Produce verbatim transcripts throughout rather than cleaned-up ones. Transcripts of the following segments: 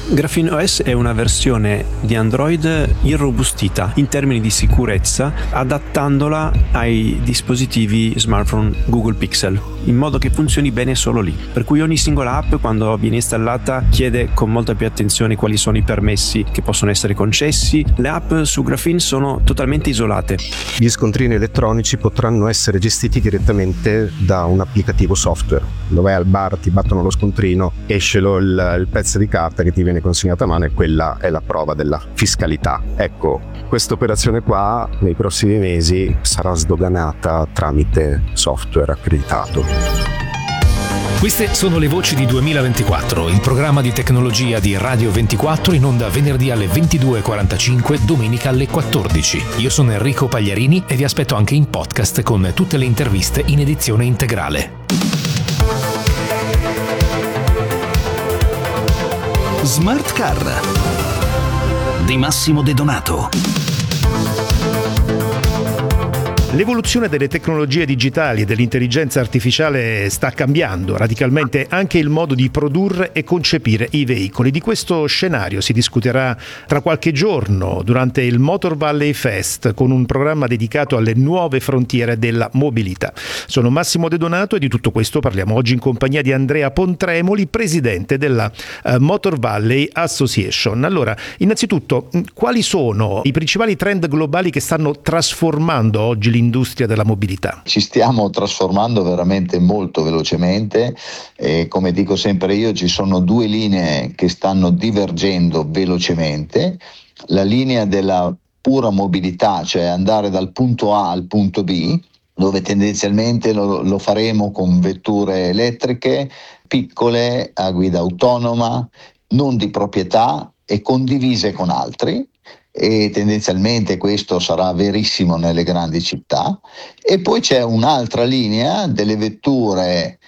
Graphene O S è una versione di Android irrobustita in termini di sicurezza, adattandola ai dispositivi smartphone Google Pixel, in modo che funzioni bene solo lì. Per cui ogni singola app, quando viene installata, chiede con molta più attenzione quali sono i permessi che possono essere concessi. Le app su Graphene sono totalmente isolate. Gli scontrini elettronici potranno essere gestiti direttamente da un applicativo software. Dove al bar ti battono lo scontrino, esce lo, il, il pezzo di carta che ti viene consegnata a mano, e quella è la prova della fiscalità. Ecco, questa operazione qua nei prossimi mesi sarà sdoganata tramite software accreditato. Queste sono le voci di duemilaventiquattro, il programma di tecnologia di Radio ventiquattro, in onda venerdì alle ventidue e quarantacinque, domenica alle quattordici. Io sono Enrico Pagliarini e vi aspetto anche in podcast con tutte le interviste in edizione integrale. Smart Car di Massimo De Donato. L'evoluzione delle tecnologie digitali e dell'intelligenza artificiale sta cambiando radicalmente anche il modo di produrre e concepire i veicoli. Di questo scenario si discuterà tra qualche giorno durante il Motor Valley Fest, con un programma dedicato alle nuove frontiere della mobilità. Sono Massimo De Donato e di tutto questo parliamo oggi in compagnia di Andrea Pontremoli, presidente della uh, Motor Valley Association. Allora, innanzitutto, quali sono i principali trend globali che stanno trasformando oggi l'industria della mobilità? Ci stiamo trasformando veramente molto velocemente e, come dico sempre io, ci sono due linee che stanno divergendo velocemente. La linea della pura mobilità, cioè andare dal punto A al punto B, dove tendenzialmente lo, lo faremo con vetture elettriche piccole, a guida autonoma, non di proprietà e condivise con altri. E tendenzialmente questo sarà verissimo nelle grandi città. E poi c'è un'altra linea delle vetture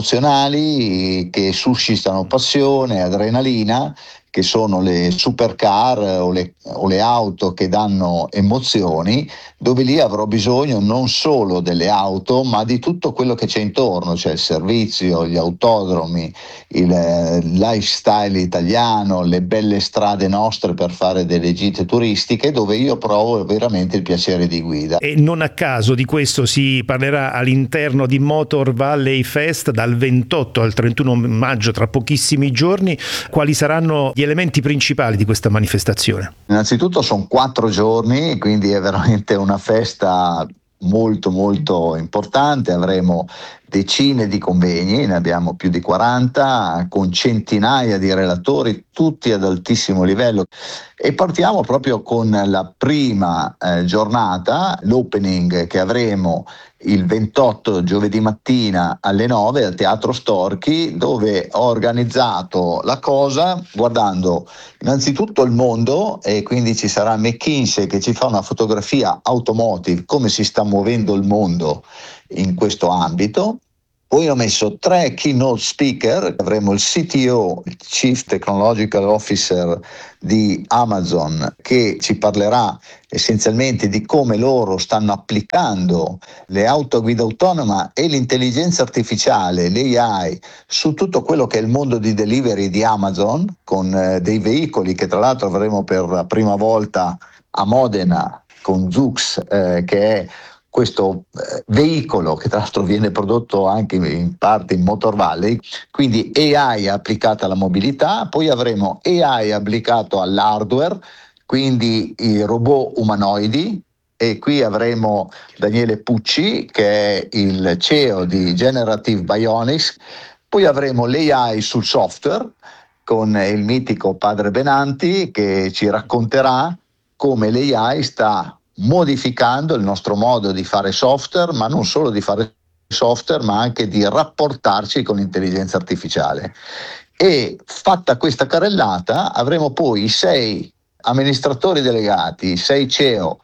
emozionali che suscitano passione, adrenalina, che sono le supercar o le, o le auto che danno emozioni, dove lì avrò bisogno non solo delle auto ma di tutto quello che c'è intorno, cioè il servizio, gli autodromi, il eh, lifestyle italiano, le belle strade nostre per fare delle gite turistiche, dove io provo veramente il piacere di guida. E non a caso di questo si parlerà all'interno di Motor Valley Fest dal ventotto al trentuno maggio, tra pochissimi giorni. Quali saranno gli elementi principali di questa manifestazione? Innanzitutto sono quattro giorni, quindi è veramente una festa molto molto importante. Avremo decine di convegni, ne abbiamo più di quaranta, con centinaia di relatori, tutti ad altissimo livello. E partiamo proprio con la prima eh, giornata, l'opening che avremo il ventotto, giovedì mattina alle nove al Teatro Storchi, dove ho organizzato la cosa guardando innanzitutto il mondo, e quindi ci sarà McKinsey che ci fa una fotografia automotive, come si sta muovendo il mondo in questo ambito. Poi ho messo tre keynote speaker, avremo il C T O, il Chief Technological Officer di Amazon, che ci parlerà essenzialmente di come loro stanno applicando le auto a guida autonoma e l'intelligenza artificiale, l'A I, su tutto quello che è il mondo di delivery di Amazon, con eh, dei veicoli che tra l'altro avremo per la prima volta a Modena con Zoox, eh, che è questo eh, veicolo che tra l'altro viene prodotto anche in parte in Motor Valley, quindi A I applicata alla mobilità. Poi avremo A I applicato all'hardware, quindi i robot umanoidi, e qui avremo Daniele Pucci che è il C E O di Generative Bionics. Poi avremo l'A I sul software con il mitico padre Benanti, che ci racconterà come l'A I sta modificando il nostro modo di fare software, ma non solo di fare software, ma anche di rapportarci con l'intelligenza artificiale. E fatta questa carrellata avremo poi i sei amministratori delegati, i sei C E O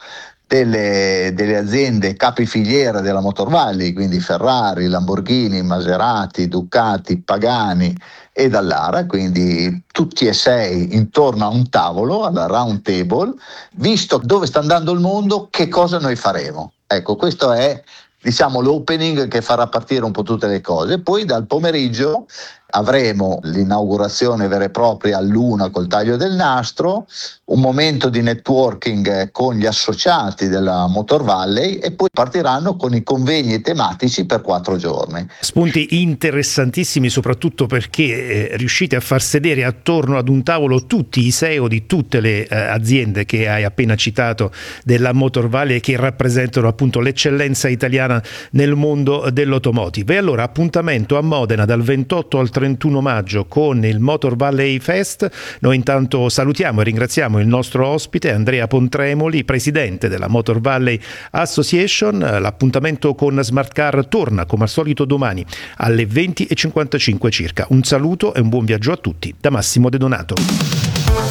delle, delle aziende capifiliera della Motor Valley, quindi Ferrari, Lamborghini, Maserati, Ducati, Pagani e Dallara, quindi tutti e sei intorno a un tavolo, alla round table, visto dove sta andando il mondo, che cosa noi faremo. Ecco, questo è, diciamo, l'opening che farà partire un po' tutte le cose. Poi dal pomeriggio Avremo l'inaugurazione vera e propria all'una col taglio del nastro, un momento di networking con gli associati della Motor Valley e poi partiranno con i convegni tematici per quattro giorni. Spunti interessantissimi, soprattutto perché eh, riuscite a far sedere attorno ad un tavolo tutti i S E O di tutte le eh, aziende che hai appena citato della Motor Valley e che rappresentano appunto l'eccellenza italiana nel mondo dell'automotive. E allora appuntamento a Modena dal ventotto al trentuno maggio con il Motor Valley Fest. Noi intanto salutiamo e ringraziamo il nostro ospite Andrea Pontremoli, presidente della Motor Valley Association. L'appuntamento con Smart Car torna come al solito domani alle venti e cinquantacinque circa. Un saluto e un buon viaggio a tutti da Massimo De Donato.